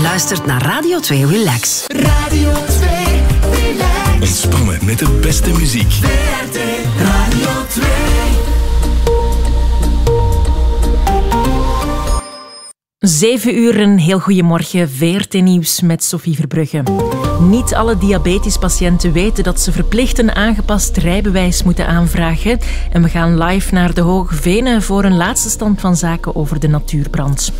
luistert naar Radio 2 Relax. Radio 2 Relax. Ontspannen met de beste muziek. VRT Radio 2. Zeven uur, een heel goeiemorgen. VRT Nieuws met Sophie Verbrugge. Niet alle diabetespatiënten weten dat ze verplicht een aangepast rijbewijs moeten aanvragen. En we gaan live naar de Hoge Venen voor een laatste stand van zaken over de natuurbrand.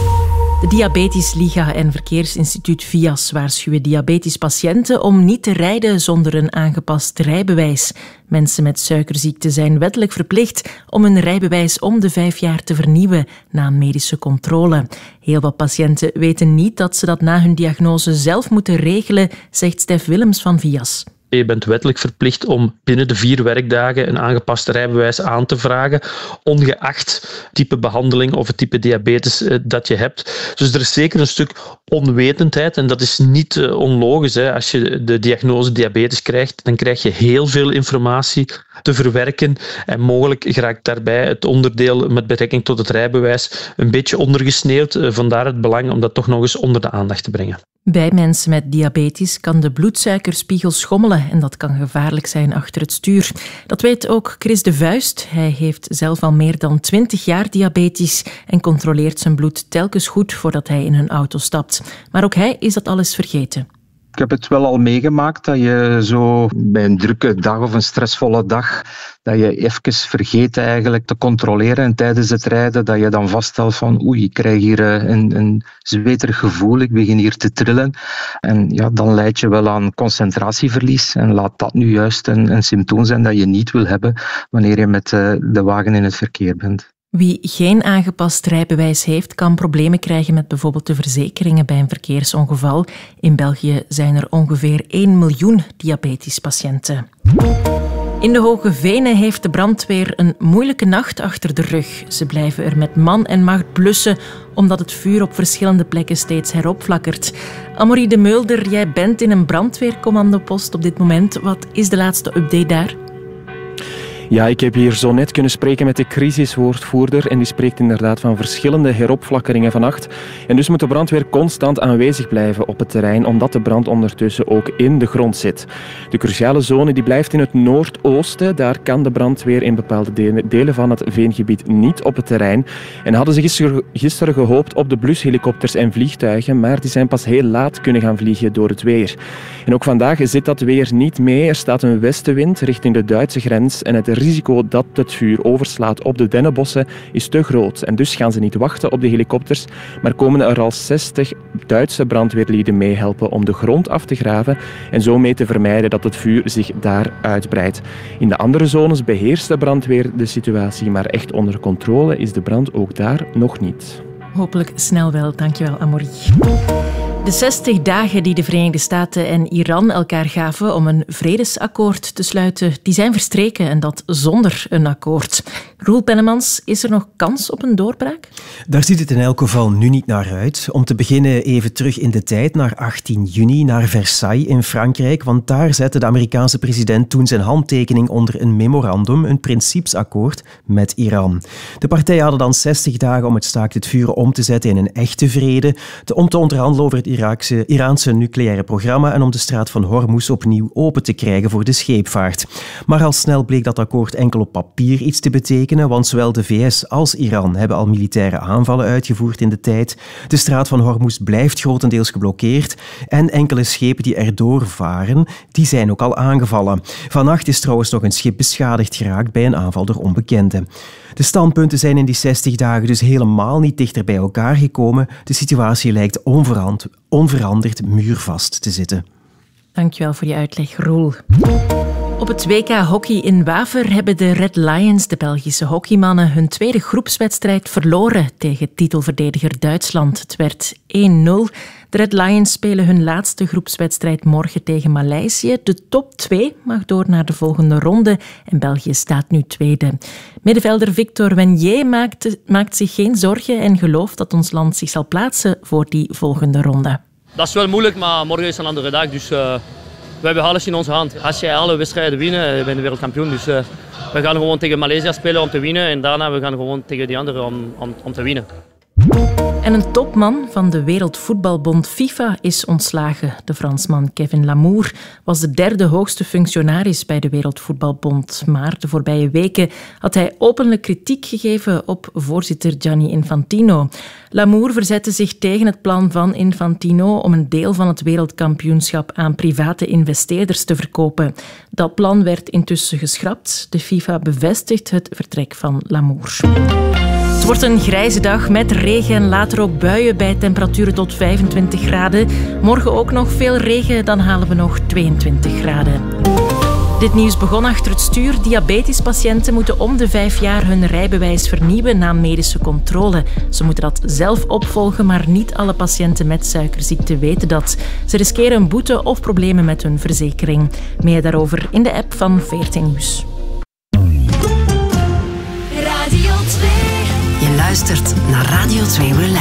De Diabetes Liga en Verkeersinstituut VIAS waarschuwen diabetespatiënten om niet te rijden zonder een aangepast rijbewijs. Mensen met suikerziekte zijn wettelijk verplicht om hun rijbewijs om de 5 jaar te vernieuwen na een medische controle. Heel wat patiënten weten niet dat ze dat na hun diagnose zelf moeten regelen, zegt Stef Willems van VIAS. Je bent wettelijk verplicht om binnen de 4 werkdagen een aangepast rijbewijs aan te vragen, ongeacht type behandeling of het type diabetes dat je hebt. Dus er is zeker een stuk onwetendheid en dat is niet onlogisch. Hè. Als je de diagnose diabetes krijgt, dan krijg je heel veel informatie te verwerken en mogelijk geraakt daarbij het onderdeel met betrekking tot het rijbewijs een beetje ondergesneeuwd. Vandaar het belang om dat toch nog eens onder de aandacht te brengen. Bij mensen met diabetes kan de bloedsuikerspiegel schommelen en dat kan gevaarlijk zijn achter het stuur. Dat weet ook Chris de Vuist. Hij heeft zelf al meer dan 20 jaar diabetes en controleert zijn bloed telkens goed voordat hij in een auto stapt. Maar ook hij is dat alles vergeten. Ik heb het wel al meegemaakt dat je zo bij een drukke dag of een stressvolle dag, dat je even vergeet eigenlijk te controleren en tijdens het rijden dat je dan vaststelt van oei, ik krijg hier een zweterig gevoel, ik begin hier te trillen. En ja, dan leid je wel aan concentratieverlies en laat dat nu juist een symptoom zijn dat je niet wil hebben wanneer je met de wagen in het verkeer bent. Wie geen aangepast rijbewijs heeft, kan problemen krijgen met bijvoorbeeld de verzekeringen bij een verkeersongeval. In België zijn er ongeveer 1 miljoen diabetespatiënten. In de Hoge Venen heeft de brandweer een moeilijke nacht achter de rug. Ze blijven er met man en macht blussen, omdat het vuur op verschillende plekken steeds heropflakkert. Amorie de Mulder, jij bent in een brandweercommandopost op dit moment. Wat is de laatste update daar? Ja, ik heb hier zo net kunnen spreken met de crisiswoordvoerder en die spreekt inderdaad van verschillende heropflakkeringen vannacht. En dus moet de brandweer constant aanwezig blijven op het terrein, omdat de brand ondertussen ook in de grond zit. De cruciale zone die blijft in het noordoosten. Daar kan de brandweer in bepaalde delen van het veengebied niet op het terrein. En hadden ze gisteren gehoopt op de blushelikopters en vliegtuigen, maar die zijn pas heel laat kunnen gaan vliegen door het weer. En ook vandaag zit dat weer niet mee. Er staat een westenwind richting de Duitse grens en het risico dat het vuur overslaat op de dennenbossen is te groot. En dus gaan ze niet wachten op de helikopters, maar komen er al 60 Duitse brandweerlieden meehelpen om de grond af te graven en zo mee te vermijden dat het vuur zich daar uitbreidt. In de andere zones beheerst de brandweer de situatie, maar echt onder controle is de brand ook daar nog niet. Hopelijk snel wel. Dankjewel, Amorie. De 60 dagen die de Verenigde Staten en Iran elkaar gaven om een vredesakkoord te sluiten, die zijn verstreken en dat zonder een akkoord. Roel Pennemans, is er nog kans op een doorbraak? Daar ziet het in elk geval nu niet naar uit. Om te beginnen even terug in de tijd, naar 18 juni, naar Versailles in Frankrijk, want daar zette de Amerikaanse president toen zijn handtekening onder een memorandum, een principesakkoord met Iran. De partijen hadden dan 60 dagen om het staakt het vuren om te zetten in een echte vrede, om te onderhandelen over het Iraanse nucleaire programma en om de straat van Hormuz opnieuw open te krijgen voor de scheepvaart. Maar al snel bleek dat akkoord enkel op papier iets te betekenen, want zowel de VS als Iran hebben al militaire aanvallen uitgevoerd in de tijd. De straat van Hormuz blijft grotendeels geblokkeerd en enkele schepen die erdoor varen, die zijn ook al aangevallen. Vannacht is trouwens nog een schip beschadigd geraakt bij een aanval door onbekenden. De standpunten zijn in die 60 dagen dus helemaal niet dichter bij elkaar gekomen. De situatie lijkt onveranderd muurvast te zitten. Dankjewel voor je uitleg, Roel. Op het WK Hockey in Waver hebben de Red Lions, de Belgische hockeymannen, hun tweede groepswedstrijd verloren tegen titelverdediger Duitsland. Het werd 1-0. De Red Lions spelen hun laatste groepswedstrijd morgen tegen Maleisië. De top 2 mag door naar de volgende ronde en België staat nu tweede. Middenvelder Victor Wenier maakt zich geen zorgen en gelooft dat ons land zich zal plaatsen voor die volgende ronde. Dat is wel moeilijk, maar morgen is een andere dag, dus we hebben alles in onze hand. Als jij alle wedstrijden wint, ben je wereldkampioen. Dus we gaan gewoon tegen Maleisië spelen om te winnen en daarna we gaan gewoon tegen die anderen om te winnen. En een topman van de Wereldvoetbalbond FIFA is ontslagen. De Fransman Kevin Lamour was de derde hoogste functionaris bij de Wereldvoetbalbond. Maar de voorbije weken had hij openlijk kritiek gegeven op voorzitter Gianni Infantino. Lamour verzette zich tegen het plan van Infantino om een deel van het wereldkampioenschap aan private investeerders te verkopen. Dat plan werd intussen geschrapt. De FIFA bevestigt het vertrek van Lamour. Het wordt een grijze dag met regen en later ook buien bij temperaturen tot 25 graden. Morgen ook nog veel regen, dan halen we nog 22 graden. Dit nieuws begon achter het stuur. Diabetespatiënten moeten om de 5 jaar hun rijbewijs vernieuwen na medische controle. Ze moeten dat zelf opvolgen, maar niet alle patiënten met suikerziekte weten dat. Ze riskeren een boete of problemen met hun verzekering. Meer daarover in de app van VRT Nieuws. Radio 2. Je luistert naar Radio 2 Relax.